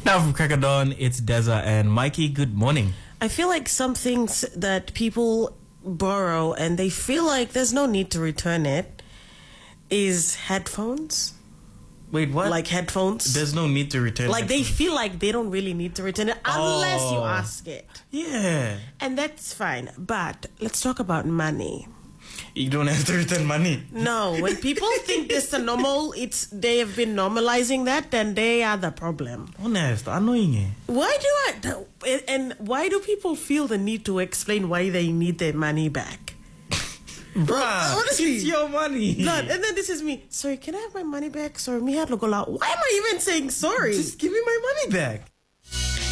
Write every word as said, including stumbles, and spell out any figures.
Now from Crack of Dawn, it's Deza and Mikey. Good morning. I feel like some things that people borrow and they feel like there's no need to return it is headphones. Wait, what? Like headphones. There's no need to return Like headphones. they feel like they don't really need to return it unless you Oh. ask it. Yeah. And that's fine. But let's talk about money. You don't have to return money. No, when people think this is normal, it's they have been normalizing that, then they are the problem. Honest, annoying eh? Why do I and why do people feel the need to explain why they need their money back? Bruh, honestly. it's your money. Blood, and then this is me. Sorry, can I have my money back? Sorry, me had to go out. Why am I even saying sorry? Just give me my money back.